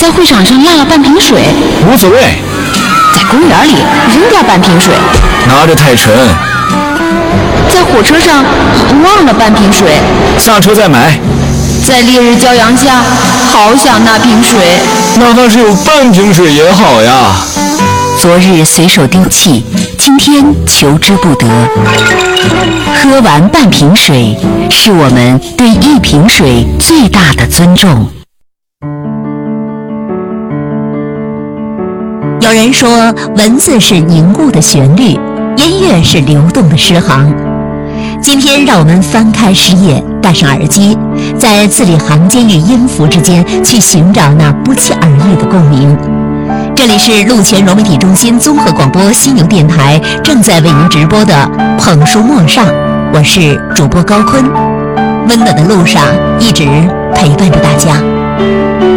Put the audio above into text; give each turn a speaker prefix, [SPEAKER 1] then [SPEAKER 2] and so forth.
[SPEAKER 1] 在会场上落了半瓶水，
[SPEAKER 2] 无所谓；
[SPEAKER 1] 在公园里扔掉半瓶水，
[SPEAKER 2] 拿着太沉；
[SPEAKER 1] 在火车上忘了半瓶水，
[SPEAKER 2] 下车再买；
[SPEAKER 1] 在烈日骄阳下好想那瓶水，
[SPEAKER 2] 哪怕是有半瓶水也好呀。
[SPEAKER 3] 昨日随手丢弃，今天求之不得。喝完半瓶水，是我们对一瓶水最大的尊重。有人说，文字是凝固的旋律，音乐是流动的诗行。今天让我们翻开诗页，戴上耳机，在字里行间与音符之间去寻找那不期而遇的共鸣。这里是路前融媒体中心综合广播犀牛电台正在为您直播的捧书陌上，我是主播高坤，温暖的路上一直陪伴着大家。